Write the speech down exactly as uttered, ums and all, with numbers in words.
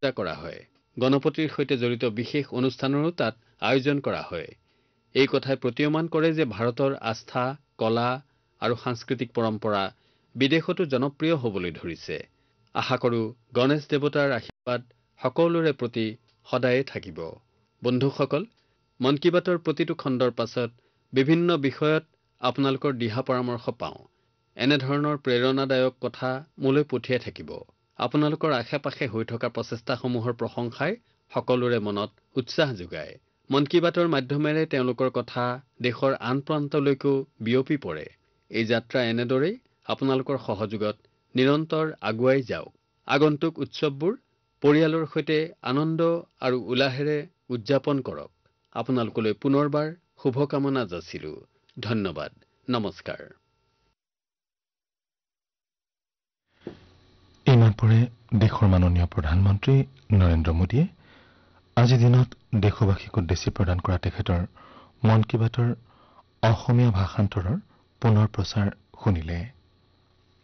কৰা হয় গণপতিৰ সৈতে জড়িত বিশেষ অনুষ্ঠানৰো তাত আয়োজন কৰা হয় এই কথাই প্ৰতীয়মান কৰে যে ভাৰতৰ আস্থা কলা আৰু সাংস্কৃতিক পৰম্পৰা বিদেশতো জনপ্ৰিয় হ'বলৈ ধৰিছে আশা কৰো গণেশ দেৱতাৰ আশীৰ্বাদ সকলোৰে প্ৰতি সদায়ে থাকিব বন্ধুসকল মন কী বাতৰ প্ৰতিটো খণ্ডৰ পাছত বিভিন্ন বিষয়ত আপোনালোকৰ দিহা পৰামৰ্শ পাওঁ এনে ধৰণৰ প্ৰেৰণাদায়ক কথা মোলৈ পঠিয়াই থাকিব আপোনালোকৰ আশে-পাশে হৈ থকা প্ৰচেষ্টাসমূহৰ প্ৰশংসাই সকলোৰে মনত উৎসাহ যোগায় মন কী বাতৰ মাধ্যমেৰে তেওঁলোকৰ কথা দেশৰ আন প্ৰান্তলৈকো বিয়পি পৰে এই যাত্ৰা এনেদৰেই আপোনালোকৰ সহযোগত নিৰন্তৰ আগুৱাই যাওক আগন্তুক উৎসৱবোৰ পৰিয়ালৰ সৈতে আনন্দ আৰু উল্লাহেৰে উদযাপন কৰক আপোনালোকলৈ পুনৰবাৰ শুভকামনা যাচিলো ধন্যবাদ নমস্কাৰ ইমান পৰে দেশৰ মাননীয় প্ৰধানমন্ত্ৰী নৰেন্দ্ৰ মোদীয়ে আজিৰ দিনত দেশবাসীক উদ্দেশ্যি প্ৰদান কৰা তেখেতৰ মন কী বাতৰ অসমীয়া ভাষান্তৰৰ পুনৰ প্ৰচাৰ শুনিলে